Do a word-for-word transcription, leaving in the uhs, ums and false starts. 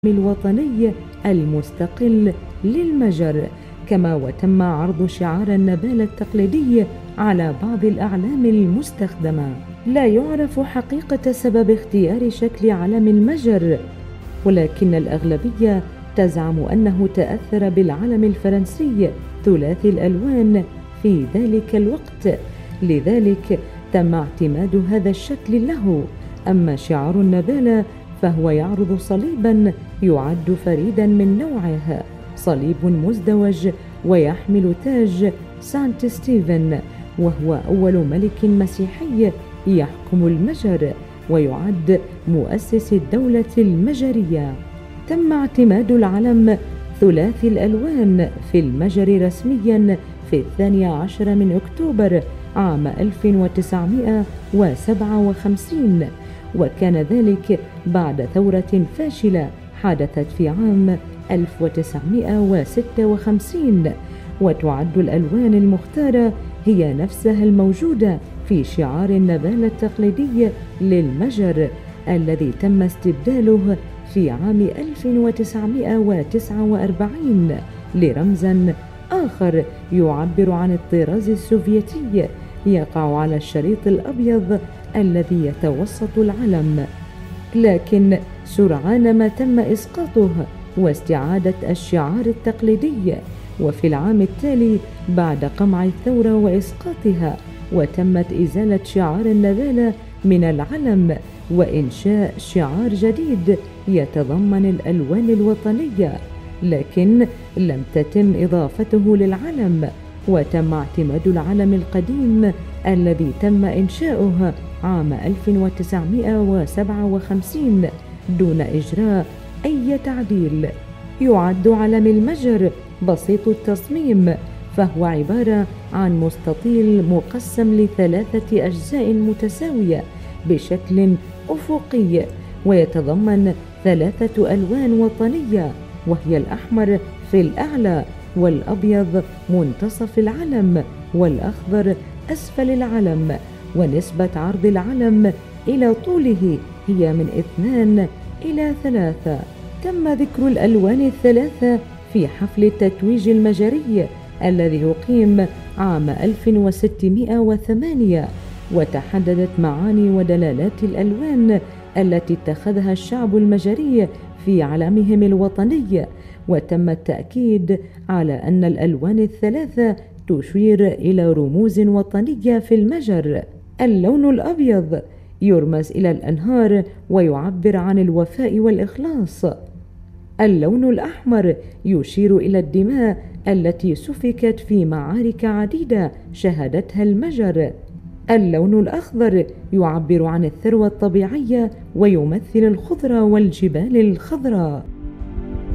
الوطني المستقل للمجر، كما وتم عرض شعار النبالة التقليدي على بعض الأعلام المستخدمة. لا يعرف حقيقة سبب اختيار شكل علم المجر، ولكن الأغلبية تزعم أنه تأثر بالعلم الفرنسي ثلاثي الألوان في ذلك الوقت، لذلك تم اعتماد هذا الشكل له. أما شعار النبالة فهو يعرض صليبا يعد فريدا من نوعه، صليب مزدوج ويحمل تاج سانت ستيفن، وهو أول ملك مسيحي يحكم المجر ويعد مؤسس الدولة المجرية. تم اعتماد العلم ثلاثي الألوان في المجر رسميا في الثاني عشر من أكتوبر عام ألف وتسعمائة وسبعة وخمسين، وكان ذلك بعد ثورة فاشلة حدثت في عام ألف وتسعمائة وستة وخمسين. وتعد الألوان المختارة هي نفسها الموجودة في شعار النبالة التقليدي للمجر الذي تم استبداله في عام ألف وتسعمائة وتسعة وأربعين لرمزا آخر يعبر عن الطراز السوفيتي يقع على الشريط الأبيض الذي يتوسط العلم، لكن سرعان ما تم إسقاطه واستعادة الشعار التقليدي. وفي العام التالي بعد قمع الثورة وإسقاطها وتمت إزالة شعار النبالة من العلم وإنشاء شعار جديد يتضمن الألوان الوطنية، لكن لم تتم إضافته للعلم، وتم اعتماد العلم القديم الذي تم إنشاؤه عام ألف وتسعمائة وسبعة وخمسين دون إجراء أي تعديل. يعد علم المجر بسيط التصميم، فهو عبارة عن مستطيل مقسم لثلاثة أجزاء متساوية بشكل أفقي، ويتضمن ثلاثة ألوان وطنية، وهي الأحمر في الأعلى والأبيض منتصف العلم والأخضر أسفل العلم. ونسبة عرض العلم إلى طوله هي من اثنان إلى ثلاثة. تم ذكر الألوان الثلاثة في حفل التتويج المجري الذي أقيم عام ألف وستمائة وثمانية، وتحددت معاني ودلالات الألوان التي اتخذها الشعب المجري في علمهم الوطني، وتم التأكيد على أن الألوان الثلاثة تشير إلى رموز وطنية في المجر. اللون الأبيض يرمز إلى الأنهار ويعبر عن الوفاء والإخلاص. اللون الأحمر يشير إلى الدماء التي سفكت في معارك عديدة شهدتها المجر. اللون الأخضر يعبر عن الثروة الطبيعية ويمثل الخضرة والجبال الخضراء.